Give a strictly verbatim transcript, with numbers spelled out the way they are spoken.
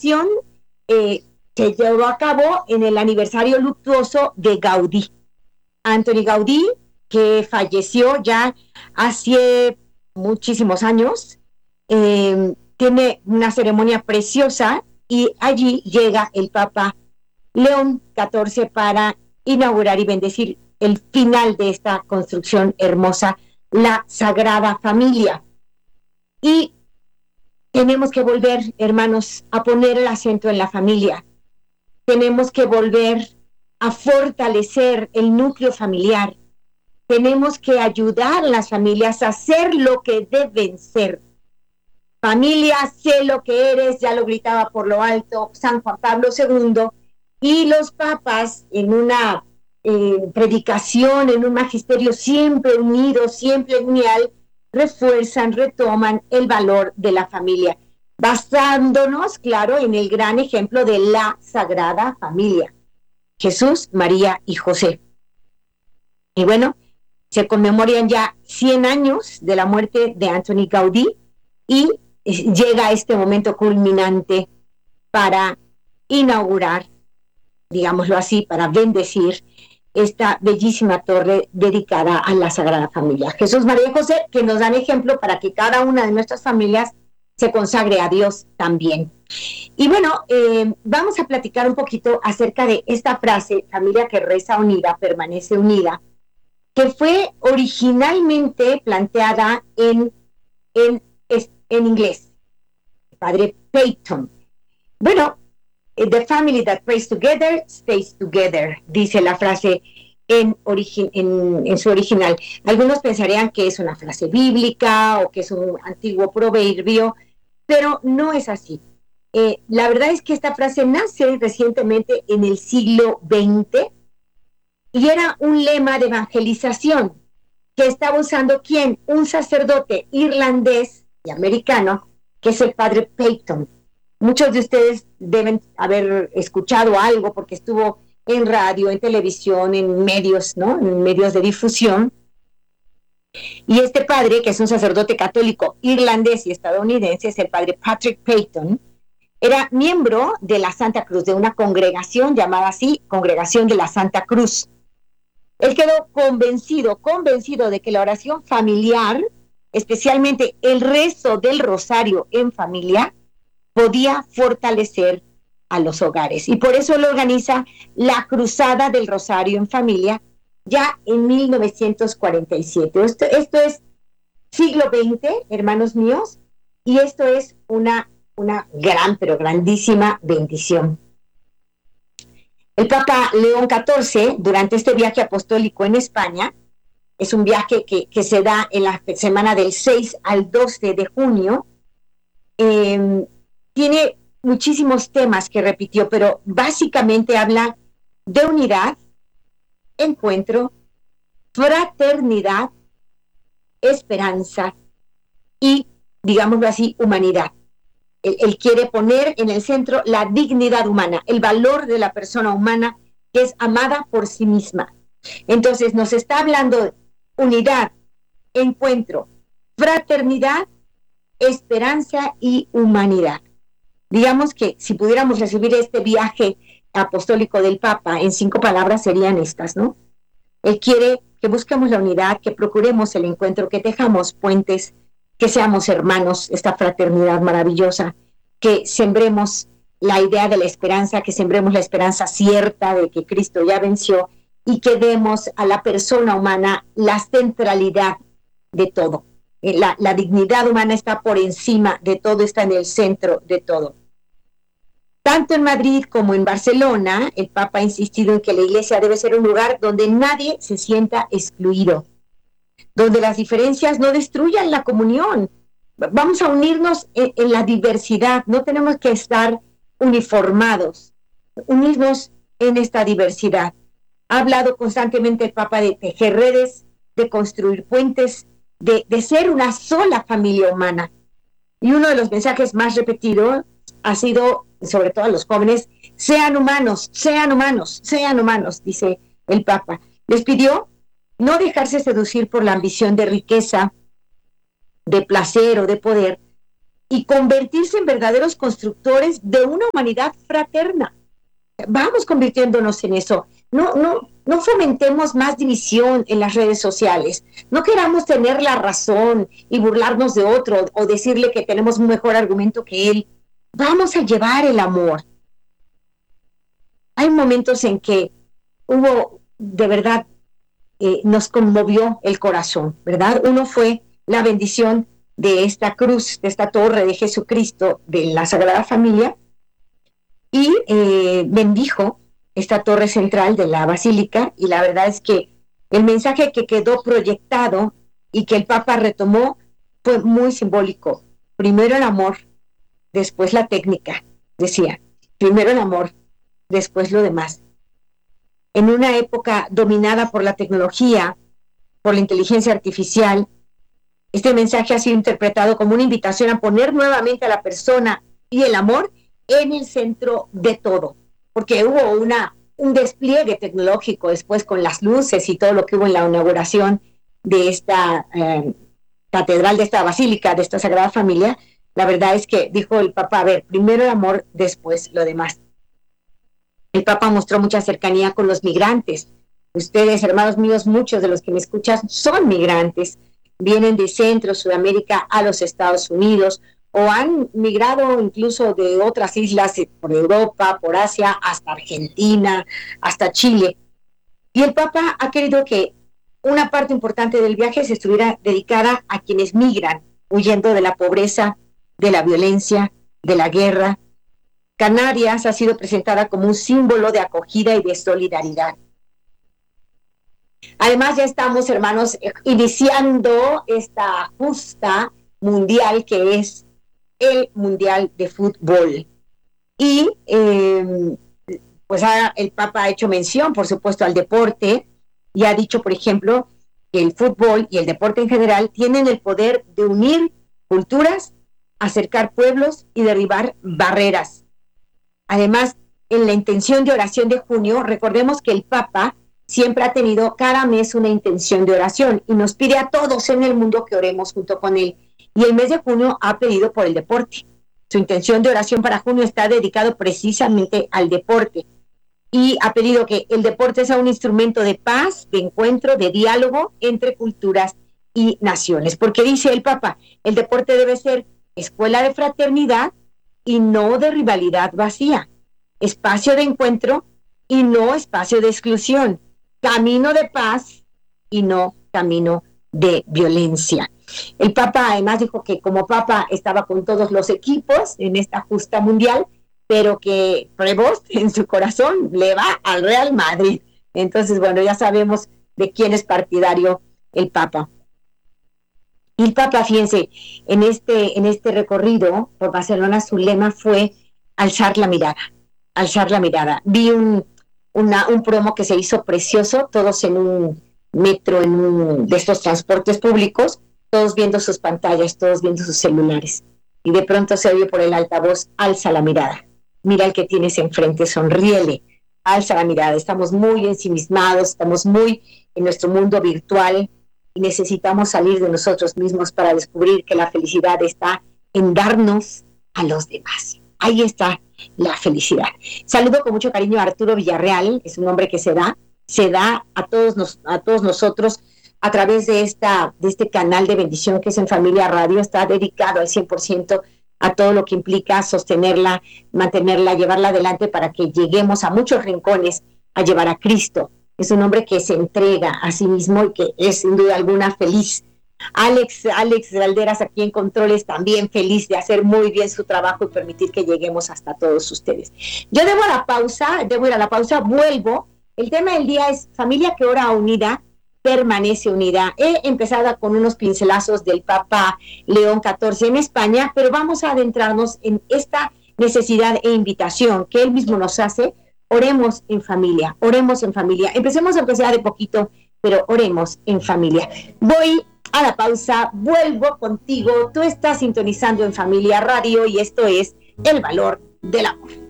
celebración eh, se llevó a cabo en el aniversario luctuoso de Gaudí. Antoni Gaudí, que falleció ya hace muchísimos años, eh, tiene una ceremonia preciosa y allí llega el Papa León catorce para inaugurar y bendecir el final de esta construcción hermosa, la Sagrada Familia. Y tenemos que volver, hermanos, a poner el acento en la familia. Tenemos que volver a fortalecer el núcleo familiar. Tenemos que ayudar a las familias a ser lo que deben ser. Familia, sé lo que eres, ya lo gritaba por lo alto San Juan Pablo segundo, y los papas en una eh, predicación, en un magisterio siempre unido, siempre lineal, refuerzan, retoman el valor de la familia, basándonos, claro, en el gran ejemplo de la Sagrada Familia, Jesús, María y José. Y bueno, se conmemoran ya cien años de la muerte de Antoni Gaudí y llega este momento culminante para inaugurar, digámoslo así, para bendecir esta bellísima torre dedicada a la Sagrada Familia. Jesús, María y José, que nos dan ejemplo para que cada una de nuestras familias se consagre a Dios también. Y bueno, eh, vamos a platicar un poquito acerca de esta frase, familia que reza unida, permanece unida, que fue originalmente planteada en, en, en inglés, padre Peyton. Bueno, the family that prays together stays together, dice la frase en, origi- en, en su original. Algunos pensarían que es una frase bíblica o que es un antiguo proverbio, pero no es así. Eh, la verdad es que esta frase nace recientemente en el siglo veinte y era un lema de evangelización que estaba usando ¿quién? Un sacerdote irlandés y americano, que es el padre Peyton. Muchos de ustedes deben haber escuchado algo porque estuvo en radio, en televisión, en medios, ¿no? En medios de difusión. Y este padre, que es un sacerdote católico irlandés y estadounidense, es el padre Patrick Peyton, era miembro de la Santa Cruz, de una congregación llamada así, Congregación de la Santa Cruz. Él quedó convencido, convencido de que la oración familiar, especialmente el rezo del rosario en familia, podía fortalecer a los hogares. Y por eso él organiza la Cruzada del Rosario en Familia ya en mil novecientos cuarenta y siete. Esto, esto es siglo veinte, hermanos míos, y esto es una, una gran, pero grandísima bendición. El Papa León catorce, durante este viaje apostólico en España, es un viaje que, que se da en la semana del seis al doce de junio, eh, tiene muchísimos temas que repitió, pero básicamente habla de unidad, encuentro, fraternidad, esperanza y, digámoslo así, humanidad. Él, él quiere poner en el centro la dignidad humana, el valor de la persona humana que es amada por sí misma. Entonces nos está hablando de unidad, encuentro, fraternidad, esperanza y humanidad. Digamos que si pudiéramos resumir este viaje apostólico del Papa en cinco palabras serían estas, ¿no? Él quiere que busquemos la unidad, que procuremos el encuentro, que tejamos puentes, que seamos hermanos, esta fraternidad maravillosa, que sembremos la idea de la esperanza, que sembremos la esperanza cierta de que Cristo ya venció y que demos a la persona humana la centralidad de todo. La, la dignidad humana está por encima de todo, está en el centro de todo. Tanto en Madrid como en Barcelona, el Papa ha insistido en que la Iglesia debe ser un lugar donde nadie se sienta excluido, donde las diferencias no destruyan la comunión. Vamos a unirnos en, en la diversidad, no tenemos que estar uniformados, unirnos en esta diversidad. Ha hablado constantemente el Papa de tejer redes, de construir puentes, de, de ser una sola familia humana. Y uno de los mensajes más repetidos ha sido, sobre todo a los jóvenes, sean humanos, sean humanos, sean humanos, dice el Papa. Les pidió no dejarse seducir por la ambición de riqueza, de placer o de poder, y convertirse en verdaderos constructores de una humanidad fraterna. Vamos convirtiéndonos en eso. No, no, no fomentemos más división en las redes sociales. No queramos tener la razón y burlarnos de otro o decirle que tenemos un mejor argumento que él. Vamos a llevar el amor. Hay momentos en que hubo, de verdad, eh, nos conmovió el corazón, ¿verdad? Uno fue la bendición de esta cruz, de esta torre de Jesucristo, de la Sagrada Familia, y eh, bendijo esta torre central de la basílica, y la verdad es que el mensaje que quedó proyectado y que el Papa retomó fue muy simbólico. Primero el amor, después la técnica, decía. Primero el amor, después lo demás. En una época dominada por la tecnología, por la inteligencia artificial, este mensaje ha sido interpretado como una invitación a poner nuevamente a la persona y el amor en el centro de todo, porque hubo una, un despliegue tecnológico después con las luces y todo lo que hubo en la inauguración de esta eh, catedral, de esta basílica, de esta Sagrada Familia. La verdad es que dijo el Papa, a ver, primero el amor, después lo demás. El Papa mostró mucha cercanía con los migrantes. Ustedes, hermanos míos, muchos de los que me escuchan son migrantes, vienen de Centro, Sudamérica a los Estados Unidos, o han migrado incluso de otras islas por Europa, por Asia, hasta Argentina, hasta Chile. Y el Papa ha querido que una parte importante del viaje se estuviera dedicada a quienes migran, huyendo de la pobreza, de la violencia, de la guerra. Canarias ha sido presentada como un símbolo de acogida y de solidaridad. Además, ya estamos, hermanos, iniciando esta justa mundial que es el Mundial de Fútbol. Y eh, pues ha, el Papa ha hecho mención, por supuesto, al deporte y ha dicho, por ejemplo, que el fútbol y el deporte en general tienen el poder de unir culturas, acercar pueblos y derribar barreras. Además, en la intención de oración de junio, recordemos que el Papa siempre ha tenido cada mes una intención de oración y nos pide a todos en el mundo que oremos junto con él. Y el mes de junio ha pedido por el deporte. Su intención de oración para junio está dedicado precisamente al deporte. Y ha pedido que el deporte sea un instrumento de paz, de encuentro, de diálogo entre culturas y naciones. Porque dice el Papa, el deporte debe ser escuela de fraternidad y no de rivalidad vacía. Espacio de encuentro y no espacio de exclusión. Camino de paz y no camino de violencia. El Papa además dijo que como Papa estaba con todos los equipos en esta justa mundial, pero que Prevost en su corazón le va al Real Madrid. Entonces, bueno, ya sabemos de quién es partidario el Papa. Y el Papa, fíjense, en este, en este recorrido por Barcelona, su lema fue alzar la mirada, alzar la mirada. Vi un, una, un promo que se hizo precioso, todos en un metro, en un de estos transportes públicos, todos viendo sus pantallas, todos viendo sus celulares. Y de pronto se oye por el altavoz, alza la mirada. Mira al que tienes enfrente, sonríele, alza la mirada. Estamos muy ensimismados, estamos muy en nuestro mundo virtual y necesitamos salir de nosotros mismos para descubrir que la felicidad está en darnos a los demás. Ahí está la felicidad. Saludo con mucho cariño a Arturo Villarreal, es un hombre que se da, se da a todos, nos, a todos nosotros a través de, esta, de este canal de bendición que es En Familia Radio. Está dedicado al cien por ciento a todo lo que implica sostenerla, mantenerla, llevarla adelante para que lleguemos a muchos rincones a llevar a Cristo. Es un hombre que se entrega a sí mismo y que es sin duda alguna feliz. Alex, Alex Valderas aquí en Controles también feliz de hacer muy bien su trabajo y permitir que lleguemos hasta todos ustedes. Yo debo a la pausa, debo ir a la pausa, vuelvo. El tema del día es familia que ora unida, permanece unida. He empezado con unos pincelazos del Papa León catorce en España, pero vamos a adentrarnos en esta necesidad e invitación que él mismo nos hace. Oremos en familia, oremos en familia. Empecemos aunque sea de poquito, pero oremos en familia. Voy a la pausa, vuelvo contigo. Tú estás sintonizando En Familia Radio y esto es El Valor del Amor.